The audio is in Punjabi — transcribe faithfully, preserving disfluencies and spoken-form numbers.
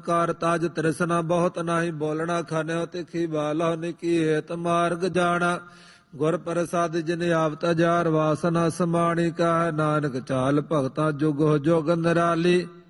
ਕਾਰ ਤਾਜ ਤ੍ਰਿਸ਼ਨਾ ਬਹੁਤ ਨਾਹੀ ਬੋਲਣਾ ਖਾਨਿਓ ਤਿਖੀ ਬਾਲਹੁ ਨਿਕੀ ਹੇਤ ਮਾਰਗ ਜਾਣਾ ਗੁਰ ਪ੍ਰਸਾਦ ਜਿਨ ਆਵਤ ਜਾਰ ਵਾਸਨਾ ਸਮਾਣੀ ਕਾ ਨਾਨਕ ਚਾਲ ਭਗਤਾ ਜੁਗ ਜੁਗ ਨਿਰਾਲੀ